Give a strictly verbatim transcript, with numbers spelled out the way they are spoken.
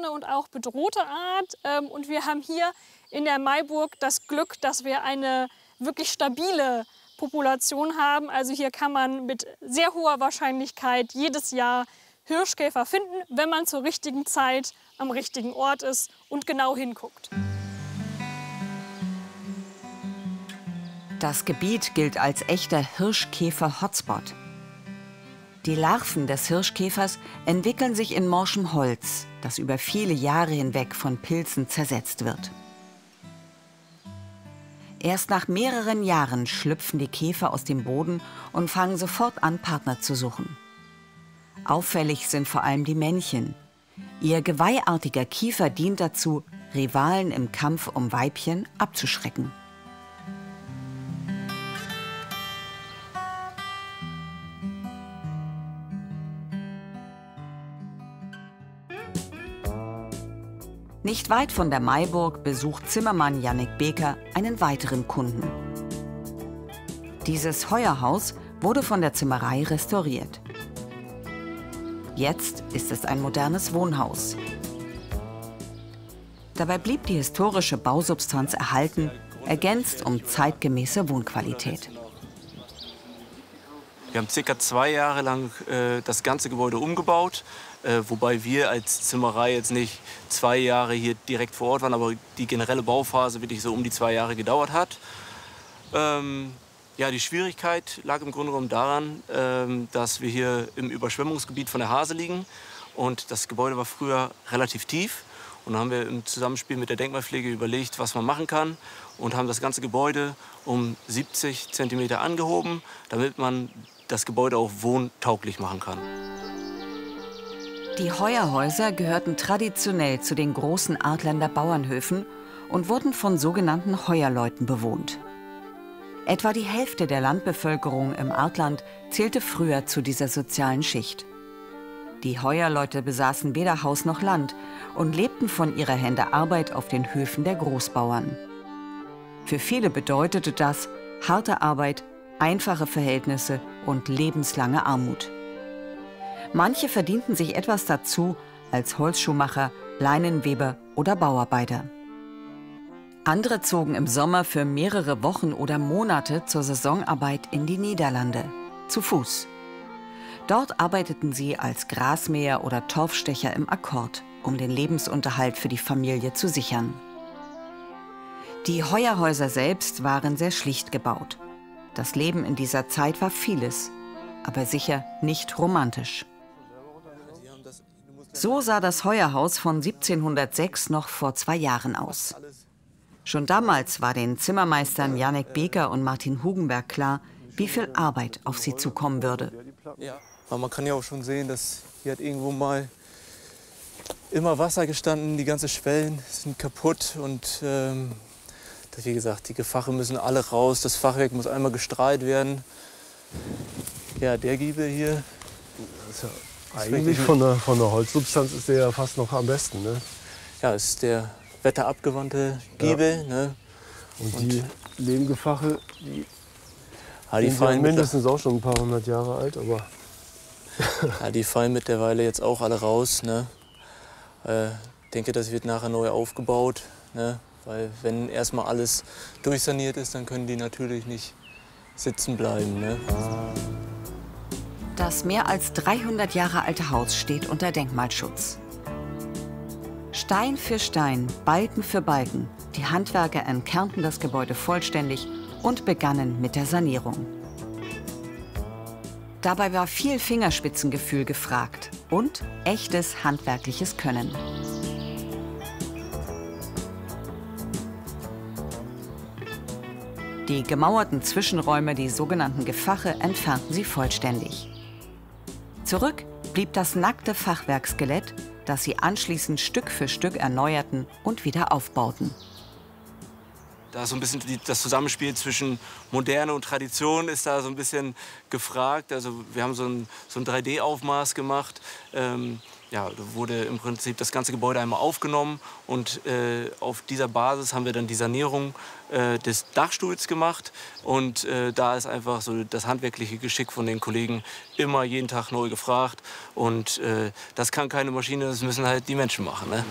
seltene und auch bedrohte Art. Ähm, und wir haben hier in der Maiburg das Glück, dass wir eine wirklich stabile Population haben. Also hier kann man mit sehr hoher Wahrscheinlichkeit jedes Jahr Hirschkäfer finden, wenn man zur richtigen Zeit am richtigen Ort ist und genau hinguckt. Das Gebiet gilt als echter Hirschkäfer-Hotspot. Die Larven des Hirschkäfers entwickeln sich in morschem Holz, das über viele Jahre hinweg von Pilzen zersetzt wird. Erst nach mehreren Jahren schlüpfen die Käfer aus dem Boden und fangen sofort an, Partner zu suchen. Auffällig sind vor allem die Männchen. Ihr geweihartiger Kiefer dient dazu, Rivalen im Kampf um Weibchen abzuschrecken. Nicht weit von der Maiburg besucht Zimmermann Jannik Beker einen weiteren Kunden. Dieses Heuerhaus wurde von der Zimmerei restauriert. Jetzt ist es ein modernes Wohnhaus. Dabei blieb die historische Bausubstanz erhalten, ergänzt um zeitgemäße Wohnqualität. Wir haben circa zwei Jahre lang äh, das ganze Gebäude umgebaut, äh, wobei wir als Zimmerei jetzt nicht zwei Jahre hier direkt vor Ort waren, aber die generelle Bauphase wirklich so um die zwei Jahre gedauert hat. Ähm, ja, die Schwierigkeit lag im Grunde genommen daran, ähm, dass wir hier im Überschwemmungsgebiet von der Hase liegen und das Gebäude war früher relativ tief. Und dann haben wir im Zusammenspiel mit der Denkmalpflege überlegt, was man machen kann und haben das ganze Gebäude um siebzig Zentimeter angehoben, damit man das Gebäude auch wohntauglich machen kann. Die Heuerhäuser gehörten traditionell zu den großen Artländer Bauernhöfen und wurden von sogenannten Heuerleuten bewohnt. Etwa die Hälfte der Landbevölkerung im Artland zählte früher zu dieser sozialen Schicht. Die Heuerleute besaßen weder Haus noch Land und lebten von ihrer Hände Arbeit auf den Höfen der Großbauern. Für viele bedeutete das harte Arbeit, einfache Verhältnisse und lebenslange Armut. Manche verdienten sich etwas dazu als Holzschuhmacher, Leinenweber oder Bauarbeiter. Andere zogen im Sommer für mehrere Wochen oder Monate zur Saisonarbeit in die Niederlande, zu Fuß. Dort arbeiteten sie als Grasmäher oder Torfstecher im Akkord, um den Lebensunterhalt für die Familie zu sichern. Die Heuerhäuser selbst waren sehr schlicht gebaut. Das Leben in dieser Zeit war vieles, aber sicher nicht romantisch. So sah das Heuerhaus von siebzehnhundertsechs noch vor zwei Jahren aus. Schon damals war den Zimmermeistern Jannik Beker und Martin Hugenberg klar, wie viel Arbeit auf sie zukommen würde. Ja, aber man kann ja auch schon sehen, dass hier hat irgendwo mal immer Wasser gestanden, die ganzen Schwellen sind kaputt und ähm, wie gesagt, die Gefache müssen alle raus, das Fachwerk muss einmal gestrahlt werden. Ja, der Giebel hier. Das ist ja eigentlich von der, von der Holzsubstanz ist der ja fast noch am besten, ne? Ja, es ist der wetterabgewandte Giebel. Ja. Ne? Und, und die Lehmgefache, die, ja, die sind fallen ja mindestens auch schon ein paar hundert Jahre alt. Aber ja, die fallen mittlerweile jetzt auch alle raus. Ne? Äh, denke, das wird nachher neu aufgebaut. Ne? Weil wenn erstmal alles durchsaniert ist, dann können die natürlich nicht sitzen bleiben. Ne? Das mehr als dreihundert Jahre alte Haus steht unter Denkmalschutz. Stein für Stein, Balken für Balken, die Handwerker entkernten das Gebäude vollständig und begannen mit der Sanierung. Dabei war viel Fingerspitzengefühl gefragt und echtes handwerkliches Können. Die gemauerten Zwischenräume, die sogenannten Gefache, entfernten sie vollständig. Zurück blieb das nackte Fachwerkskelett, das sie anschließend Stück für Stück erneuerten und wieder aufbauten. Da ist so ein bisschen die, das Zusammenspiel zwischen Moderne und Tradition ist da so ein bisschen gefragt. Also wir haben so ein, so ein drei D-Aufmaß gemacht. Ähm, ja, da wurde im Prinzip das ganze Gebäude einmal aufgenommen und äh, auf dieser Basis haben wir dann die Sanierung äh, des Dachstuhls gemacht. Und äh, da ist einfach so das handwerkliche Geschick von den Kollegen immer jeden Tag neu gefragt. Und äh, das kann keine Maschine, das müssen halt die Menschen machen, ne?